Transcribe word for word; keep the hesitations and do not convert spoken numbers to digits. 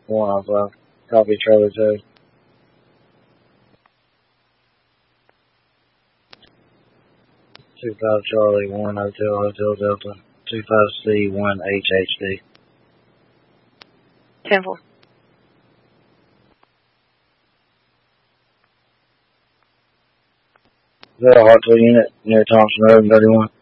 one on five. Copy Charlie two. two five Charlie, one Hotel, Hotel Delta, two five C, one H H D. ten four. Is that a Hartsville unit near Thompson Road and thirty-one?